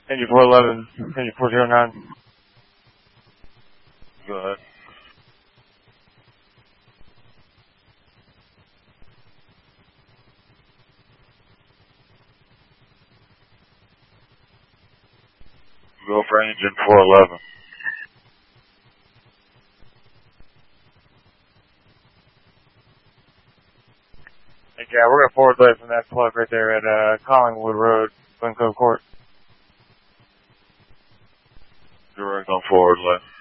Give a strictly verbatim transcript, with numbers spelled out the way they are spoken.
Engine four eleven, engine four zero nine. Go ahead. Go for engine four eleven. Okay, we're gonna forward left from that plug right there at uh, Collingwood Road, Glencoe Court. Direct on forward left.